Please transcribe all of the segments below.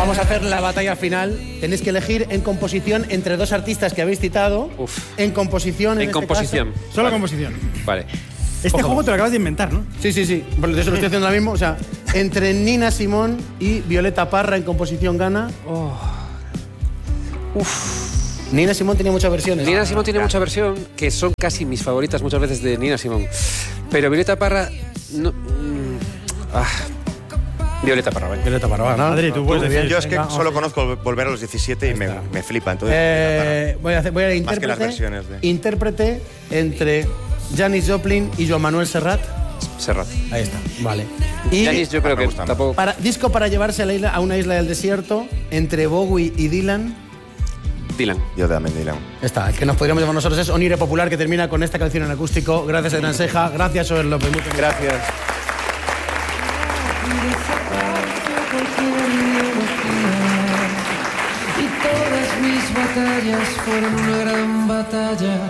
Vamos a hacer la batalla final. Tenéis que elegir en composición entre dos artistas que habéis citado. Uf. En composición. En composición. Caso. Solo composición. Vale. Este juego te lo acabas de inventar, ¿no? Sí. Por eso lo estoy haciendo ahora mismo. O sea, entre Nina Simone y Violeta Parra en composición gana. Nina Simone tenía muchas versiones. Nina Simone tiene mucha versión, que son casi mis favoritas muchas veces de Nina Simone. Pero Violeta Parra... No, Violeta Parra, venga. Violeta Parra, ¿no? Adri, tú puedes decir. Yo es que Venga, solo conozco Volver a los 17 y me flipa. Entonces, Voy a Más intérprete, que las versiones de... intérprete entre Janis Joplin y Joan Manuel Serrat. Serrat. Ahí está, vale. Y Janis, yo creo me que gusta, tampoco... disco para llevarse a una isla del desierto entre Bowie y Dylan. Dylan. Yo también, Dylan. Está, el que nos podríamos llamar nosotros es Onire Popular, que termina con esta canción en acústico. Gracias, Hernán Seja. Gracias, Joel López. Muchas gracias. Y todas mis batallas fueron una gran batalla,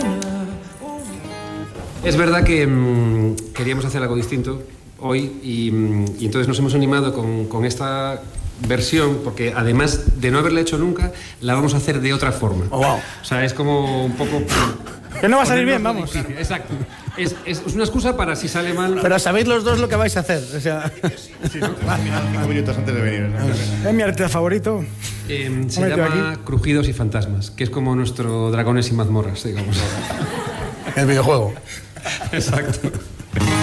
Es verdad que queríamos hacer algo distinto hoy y entonces nos hemos animado con esta versión porque además de no haberla hecho nunca, la vamos a hacer de otra forma. Oh, wow. O sea, es como un poco... Que no va a salir bien, vamos. Difícil. Exacto. Es una excusa para si sale mal... Pero sabéis los dos lo que vais a hacer. O sea, 5 minutos antes de venir. Es mi artista favorito. se Hombre, llama aquí. Crujidos y Fantasmas, que es como nuestro Dragones y Mazmorras, digamos. el videojuego. Exacto.